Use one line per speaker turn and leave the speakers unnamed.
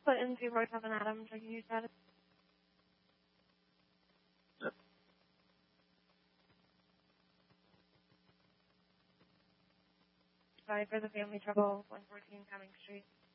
put in 247 Adam, checking your status.
Yep.
Sorry for the family trouble, 114 Cumming Street.